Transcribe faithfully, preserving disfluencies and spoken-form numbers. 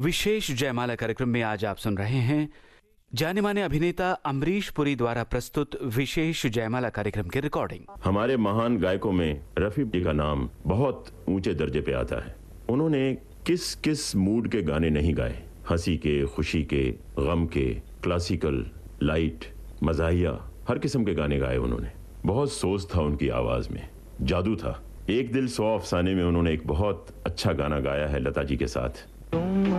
विशेष जयमाला कार्यक्रम में आज आप सुन रहे हैं जाने माने अभिनेता अमरीश पुरी द्वारा प्रस्तुत विशेष जयमाला कार्यक्रम की रिकॉर्डिंग। हमारे महान गायकों में रफी जी का नाम बहुत ऊंचे दर्जे पे आता है। उन्होंने किस किस मूड के गाने नहीं गाए, हंसी के, खुशी के, गम के, क्लासिकल, लाइट, मज़ाहिया, हर किस्म के गाने गाए उन्होंने। बहुत सोच था उनकी आवाज में, जादू था। एक दिल सौ अफसाने में उन्होंने एक बहुत अच्छा गाना गाया है लता जी के साथ।